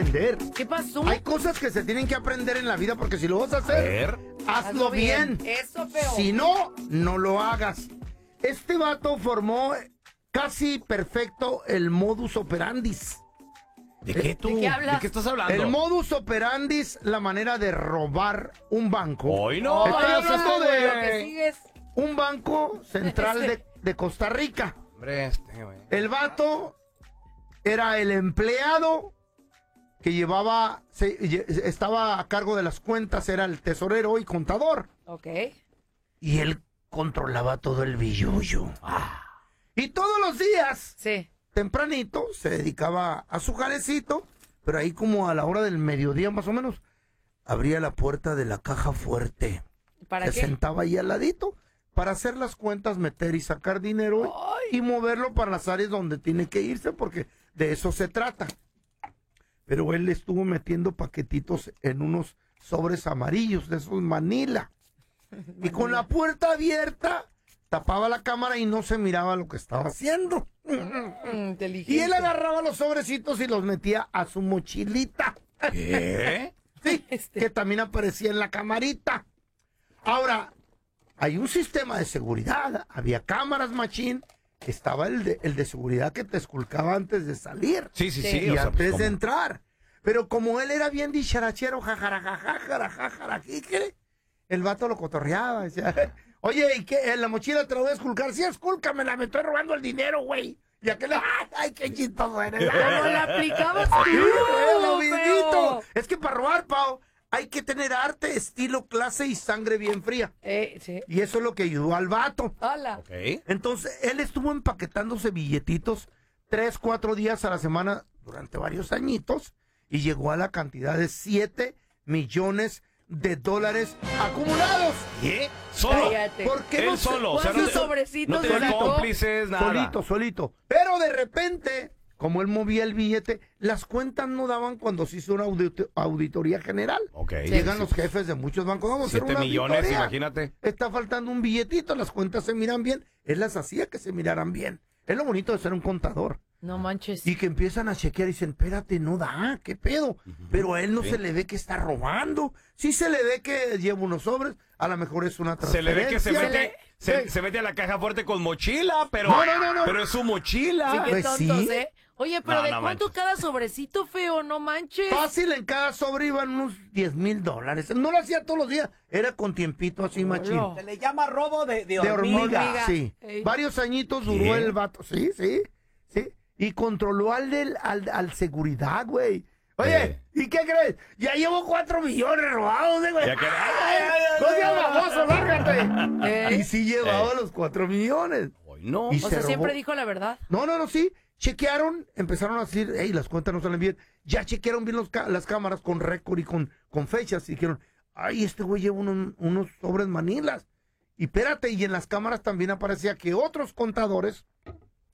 aprender. ¿Qué pasó? Hay cosas que se tienen que aprender en la vida porque si lo vas a hacer, hazlo bien. Eso, feo. Si no, no lo hagas. Este vato formó casi perfecto el modus operandis. ¿De qué tú? ¿De qué hablas? ¿De qué estás hablando? El modus operandis, la manera de robar un banco. Hoy no. Estoy hablando Lo que de sigues. un banco central de Costa Rica. Hombre, güey. El vato era el empleado que estaba a cargo de las cuentas, era el tesorero y contador. Ok. Y él controlaba todo el billullo. Y todos los días, Sí. tempranito, se dedicaba a su jalecito, pero ahí como a la hora del mediodía más o menos, abría la puerta de la caja fuerte. ¿Para Se qué? sentaba ahí al ladito para hacer las cuentas, meter y sacar dinero y moverlo para las áreas donde tiene que irse, porque de eso se trata. Pero él estuvo metiendo paquetitos en unos sobres amarillos, de esos Manila. Y con la puerta abierta, tapaba la cámara y no se miraba lo que estaba haciendo. Inteligente. Y él agarraba los sobrecitos y los metía a su mochilita. ¿Qué? Sí, que también aparecía en la camarita. Ahora, hay un sistema de seguridad, había cámaras, machín, estaba el de seguridad que te esculcaba antes de salir. Sí. Y o sea, antes pues, de ¿cómo? entrar. Pero como él era bien dicharachero, jajara, el vato lo cotorreaba. Decía, oye, ¿y qué? ¿En la mochila te lo voy a esculcar? Sí, escúlcamela, me estoy robando el dinero, güey. Y aquel, ay, qué chistoso eres. ¿Cómo la aplicabas tú? Es lo mismito. feo? Es que para robar, Pau, hay que tener arte, estilo, clase y sangre bien fría. Sí. Y eso es lo que ayudó al vato. Hola. Ok. Entonces, él estuvo empaquetándose billetitos 3, 4 días a la semana durante varios añitos y llegó a la cantidad de $7 millones acumulados. ¿Qué? ¿Solo? Cállate. ¿Por qué Él no solo. O sea, ¿Cuántos no sobrecitos tenía sacó? cómplices, nada. Solito. Pero de repente, como él movía el billete, las cuentas no daban cuando se hizo una auditoría general. Ok. Llegan los jefes de muchos bancos. Vamos a hacer 7 una millones, auditoría. imagínate. Está faltando un billetito, las cuentas se miran bien. Él las hacía que se miraran bien. Es lo bonito de ser un contador. No manches. Y que empiezan a chequear y dicen, espérate, no da, qué pedo. Pero a él no se le ve que está robando. Sí se le ve que lleva unos sobres, a lo mejor es una Se le ve que se transferencia. mete, se mete a la caja fuerte con mochila, pero No. pero es su mochila. Sí, qué Pues tontos, sí. ¿eh? Oye, pero No, ¿de no cuánto manches. cada sobrecito, feo? No manches. Fácil, en cada sobre iban unos $10,000. No lo hacía todos los días, era con tiempito así, machín. Hola. Se le llama robo de De hormiga. hormiga, sí. Ey. Varios añitos duró ¿Qué? el vato. Sí. Y controló al seguridad, güey. Oye, ¿y qué crees? Ya llevo 4 millones robados, güey. Ya que- No seas baboso, lárgate. ¿Eh? Y sí llevaba los 4 millones. Hoy no. Y O se sea, robó. siempre dijo la verdad. No, sí. Chequearon, empezaron a decir, hey, las cuentas no salen bien. Ya chequearon bien las cámaras con récord y con fechas. Y dijeron, ay, este güey lleva unos sobres manilas. Y espérate, y en las cámaras también aparecía que otros contadores